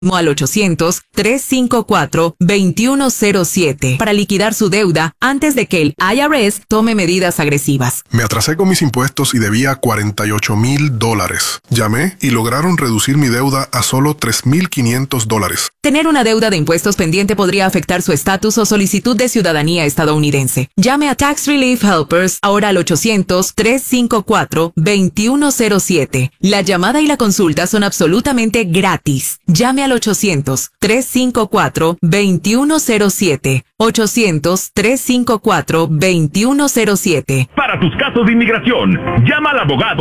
al 800-354-2107 para liquidar su deuda antes de que el IRS tome medidas agresivas. Me atrasé con mis impuestos y debía $48,000. Llamé y lograron reducir mi deuda a solo $3,500. Tener una deuda de impuestos pendiente podría afectar su estatus o solicitud de ciudadanía estadounidense. Llame a Tax Relief Helpers ahora al 800-354-2107. La llamada y la consulta son absolutamente gratis. Llame al 800-354-2107. 800-354-2107. Para tus casos de inmigración, llama al abogado